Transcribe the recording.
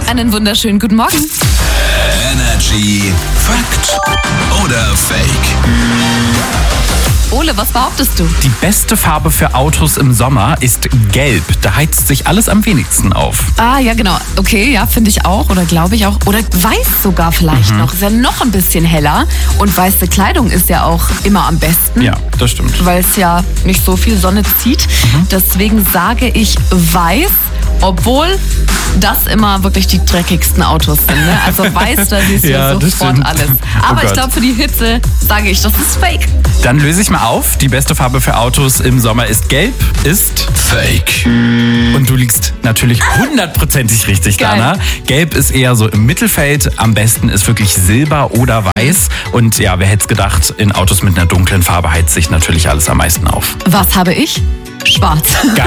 Einen wunderschönen guten Morgen. Energy Fakt oder Fake? Ole, was behauptest du? Die beste Farbe für Autos im Sommer ist gelb. Da heizt sich alles am wenigsten auf. Ah, ja, genau. Okay, ja, finde ich auch oder glaube ich auch. Oder weiß sogar vielleicht noch. Ist ja noch ein bisschen heller. Und weiße Kleidung ist ja auch immer am besten. Ja, das stimmt. Weil es ja nicht so viel Sonne zieht. Deswegen sage ich weiß. Obwohl das immer wirklich die dreckigsten Autos sind. Ne? Also weiß, da siehst du Ja, das sofort stimmt. alles. Aber ich glaube, für die Hitze sage ich, das ist Fake. Dann löse ich mal auf. Die beste Farbe für Autos im Sommer ist gelb, ist Fake. und du liegst natürlich 100%ig richtig, Geil. Dana. Gelb ist eher so im Mittelfeld. Am besten ist wirklich Silber oder Weiß. Und ja, wer hätte es gedacht, in Autos mit einer dunklen Farbe heizt sich natürlich alles am meisten auf. Was habe ich? Schwarz. Geil.